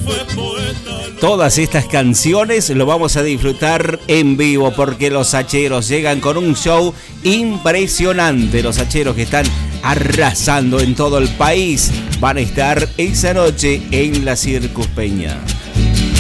Todas estas canciones lo vamos a disfrutar en vivo porque los Hacheros llegan con un show impresionante. Los Hacheros que están arrasando en todo el país van a estar esa noche en la Circus Peña.